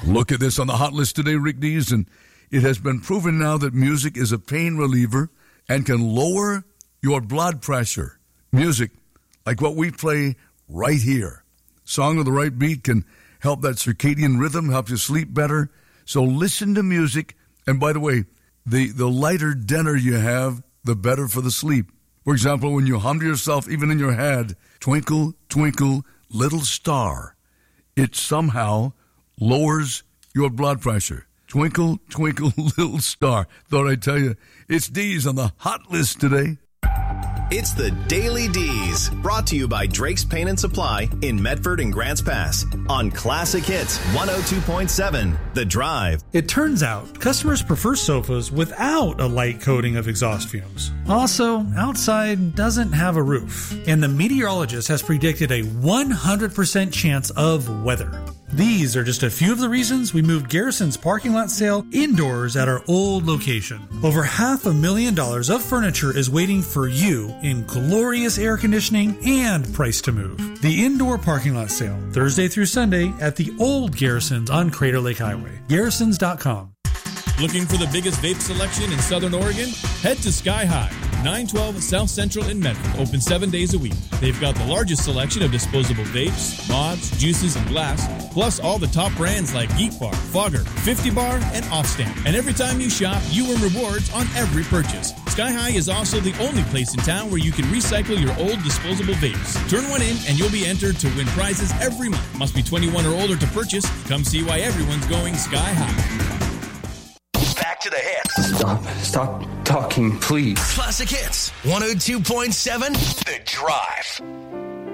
Look at this on the hot list today, Rick Dees, and it has been proven now that music is a pain reliever and can lower your blood pressure. Music, like what we play right here. Song with the right beat can help that circadian rhythm, help you sleep better. So listen to music. And by the way, the lighter dinner you have, the better for the sleep. For example, when you hum to yourself, even in your head, twinkle, twinkle, little star, it somehow lowers your blood pressure. Twinkle, twinkle, little star. Thought I'd tell you, it's D's on the hot list today. It's the Daily D's, brought to you by Drake's Paint and Supply in Medford and Grants Pass on Classic Hits 102.7 The Drive. It turns out customers prefer sofas without a light coating of exhaust fumes. Also, outside doesn't have a roof, and the meteorologist has predicted a 100% chance of weather. These are just a few of the reasons we moved Garrison's parking lot sale indoors at our old location. Over $500,000 of furniture is waiting for you in glorious air conditioning and price to move. The indoor parking lot sale, Thursday through Sunday at the old Garrison's on Crater Lake Highway. Garrisons.com. Looking for the biggest vape selection in Southern Oregon? Head to Sky High, 912 South Central in Medford, open 7 days a week. They've got the largest selection of disposable vapes, mods, juices, and glass, plus all the top brands like Geek Bar, Fogger, 50 Bar, and Offstamp. And every time you shop, you earn rewards on every purchase. Sky High is also the only place in town where you can recycle your old disposable vapes. Turn one in and you'll be entered to win prizes every month. Must be 21 or older to purchase. Come see why everyone's going Sky High. Back to the hits. Stop talking, please. Classic Hits 102.7 The Drive.